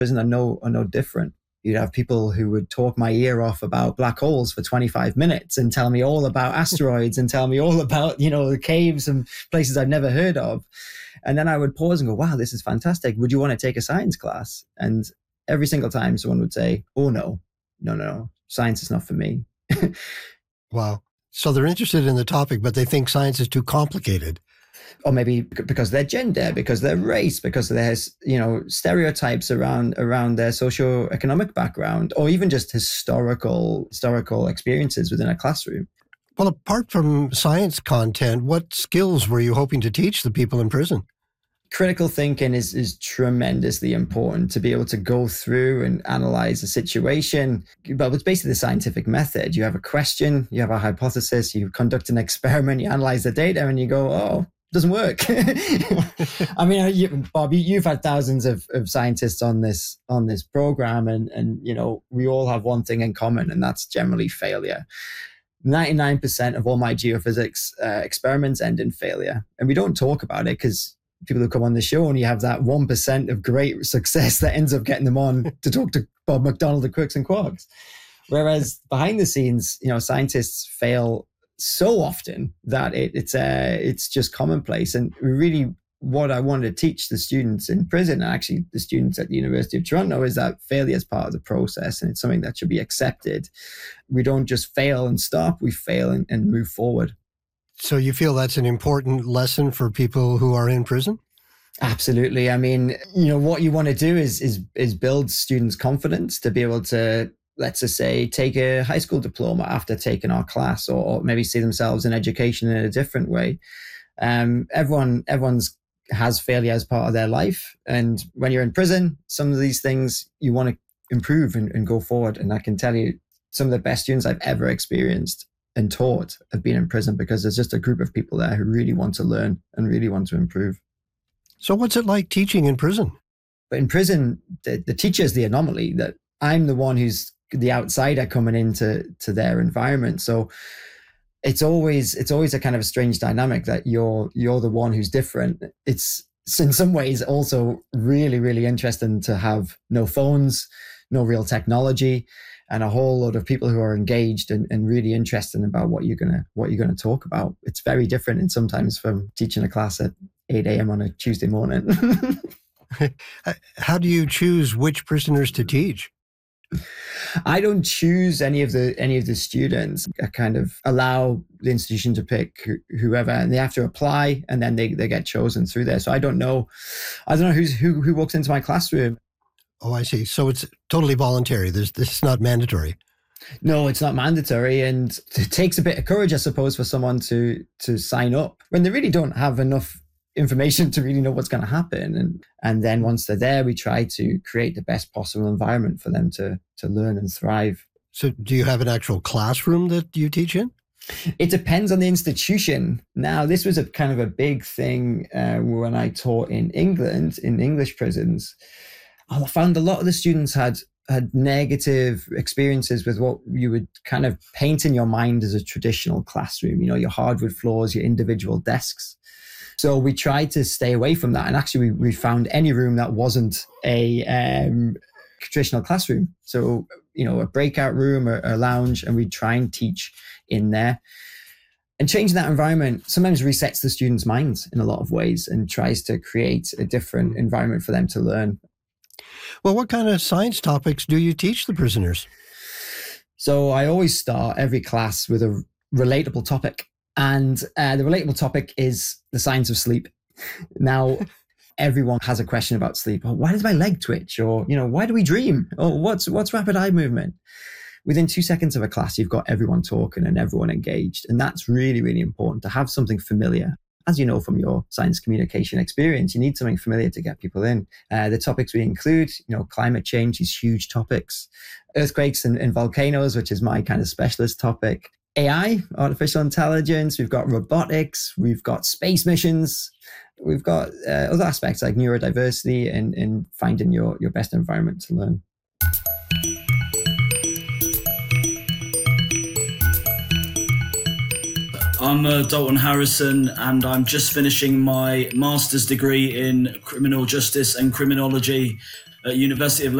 no different. You'd have people who would talk my ear off about black holes for 25 minutes and tell me all about asteroids and tell me all about, the caves and places I've never heard of. And then I would pause and go, wow, this is fantastic. Would you want to take a science class? And every single time someone would say, oh, no, science is not for me. Wow. So they're interested in the topic, but they think science is too complicated. Or maybe because of their gender, because of their race, because there's, stereotypes around their socio-economic background, or even just historical experiences within a classroom. Well, apart from science content, what skills were you hoping to teach the people in prison? Critical thinking is tremendously important, to be able to go through and analyze a situation. But it's basically the scientific method. You have a question, you have a hypothesis, you conduct an experiment, you analyze the data, and you go, oh, doesn't work. I mean, Bob, you've had thousands of scientists on this program, and we all have one thing in common, and that's generally failure. 99% of all my geophysics experiments end in failure, and we don't talk about it because people who come on the show only have that 1% of great success that ends up getting them on to talk to Bob McDonald of Quirks and Quarks. Whereas behind the scenes, scientists fail so often that it's just commonplace. And really what I wanted to teach the students in prison, and actually the students at the University of Toronto, is that failure is part of the process, and it's something that should be accepted. We don't just fail and stop, we fail and move forward. So you feel that's an important lesson for people who are in prison? Absolutely. I mean, what you want to do is build students' confidence to be able to, let's just say, take a high school diploma after taking our class, or maybe see themselves in education in a different way. Everyone's has failure as part of their life. And when you're in prison, some of these things you want to improve and go forward. And I can tell you, some of the best students I've ever experienced and taught have been in prison, because there's just a group of people there who really want to learn and really want to improve. So what's it like teaching in prison? But in prison, the teacher is the anomaly, that I'm the one who's the outsider coming into their environment. So it's always a kind of a strange dynamic that you're the one who's different. It's in some ways also really, really interesting to have no phones, no real technology, and a whole lot of people who are engaged and really interested about what you're gonna talk about. It's very different, and sometimes from teaching a class at 8 a.m. on a Tuesday morning. How do you choose which prisoners to teach? I don't choose any of the students. I kind of allow the institution to pick whoever, and they have to apply, and then they get chosen through there. So I don't know who walks into my classroom. Oh, I see. So it's totally voluntary. This is not mandatory. No, it's not mandatory, and it takes a bit of courage, I suppose, for someone to sign up when they really don't have enough information to really know what's going to happen. And then once they're there, we try to create the best possible environment for them to learn and thrive. So do you have an actual classroom that you teach in? It depends on the institution. Now, this was a kind of a big thing when I taught in England, in English prisons. I found a lot of the students had negative experiences with what you would kind of paint in your mind as a traditional classroom, your hardwood floors, your individual desks. So we tried to stay away from that. And actually, we found any room that wasn't a traditional classroom. So, a breakout room or a lounge, and we'd try and teach in there. And changing that environment sometimes resets the students' minds in a lot of ways and tries to create a different environment for them to learn. Well, what kind of science topics do you teach the prisoners? So I always start every class with a relatable topic. And the relatable topic is the science of sleep. Now, everyone has a question about sleep. Oh, why does my leg twitch? Or, why do we dream? Or what's rapid eye movement? Within 2 seconds of a class, you've got everyone talking and everyone engaged. And that's really, really important, to have something familiar. As you know from your science communication experience, you need something familiar to get people in. The topics we include, climate change, these huge topics, earthquakes and volcanoes, which is my kind of specialist topic, AI, artificial intelligence, we've got robotics, we've got space missions, we've got other aspects like neurodiversity and finding your best environment to learn. I'm Dalton Harrison, and I'm just finishing my master's degree in criminal justice and criminology. at University of